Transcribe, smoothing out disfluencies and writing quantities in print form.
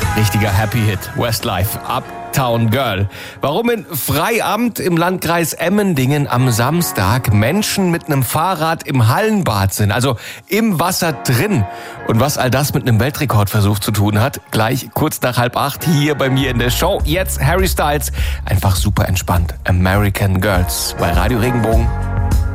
Richtiger Happy Hit. Westlife, Uptown Girl. Warum in Freiamt im Landkreis Emmendingen am Samstag Menschen mit einem Fahrrad im Hallenbad sind, also im Wasser drin. Und was all das mit einem Weltrekordversuch zu tun hat, gleich kurz nach 7:30 hier bei mir in der Show. Jetzt Harry Styles, einfach super entspannt. American Girls bei Radio Regenbogen.